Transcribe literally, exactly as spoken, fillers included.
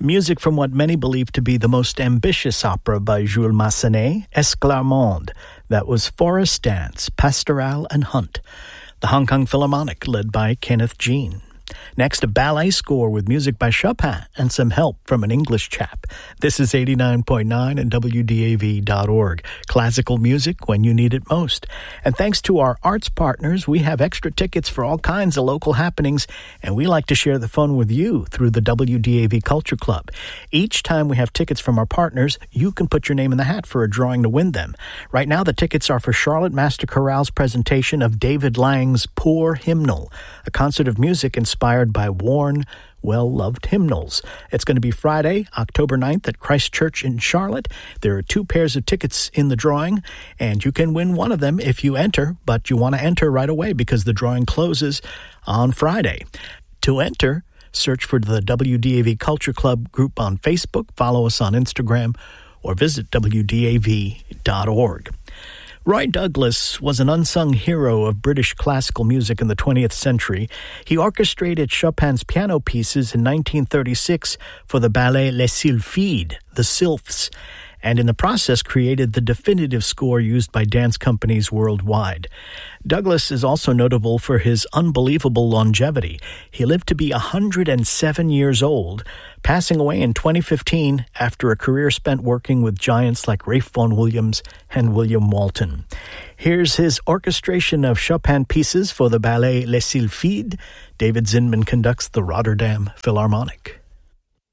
Music from what many believe to be the most ambitious opera by Jules Massenet, Esclarmonde. That was Forest Dance, Pastoral and Hunt. The Hong Kong Philharmonic, led by Kenneth Jean. Next, a ballet score with music by Chopin and some help from an English chap. This is eighty-nine point nine and W D A V dot org. Classical music when you need it most. And thanks to our arts partners, we have extra tickets for all kinds of local happenings, and we like to share the fun with you through the W D A V Culture Club. Each time we have tickets from our partners, you can put your name in the hat for a drawing to win them. Right now, the tickets are for Charlotte Master Chorale's presentation of David Lang's Poor Hymnal, a concert of music inspired by worn, well-loved hymnals. It's going to be Friday, October ninth at Christ Church in Charlotte. There are two pairs of tickets in the drawing, and you can win one of them if you enter, but you want to enter right away because the drawing closes on Friday. To enter, search for the W D A V Culture Club group on Facebook, follow us on Instagram, or visit W D A V dot org. Roy Douglas was an unsung hero of British classical music in the twentieth century. He orchestrated Chopin's piano pieces in nineteen thirty-six for the ballet Les Sylphides, the Sylphs, and in the process created the definitive score used by dance companies worldwide. Douglas is also notable for his unbelievable longevity. He lived to be one hundred seven years old, passing away in twenty fifteen after a career spent working with giants like Ralph Vaughan Williams and William Walton. Here's his orchestration of Chopin pieces for the ballet Les Sylphides. David Zinman conducts the Rotterdam Philharmonic.